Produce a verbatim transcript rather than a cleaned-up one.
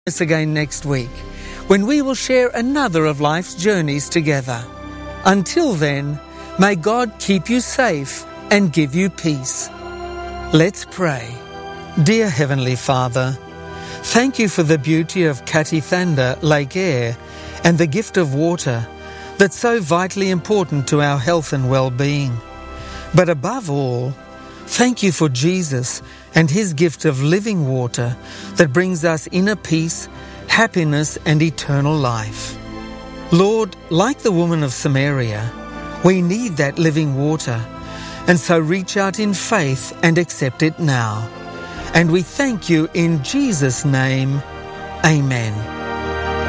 us again next week, when we will share another of life's journeys together. Until then, may God keep you safe and give you peace. Let's pray. Dear Heavenly Father, thank you for the beauty of Katithanda Lake Eyre and the gift of water that's so vitally important to our health and well-being. But above all, thank you for Jesus and his gift of living water that brings us inner peace, happiness and eternal life. Lord, like the woman of Samaria, we need that living water, and so reach out in faith and accept it now. And we thank you in Jesus' name. Amen.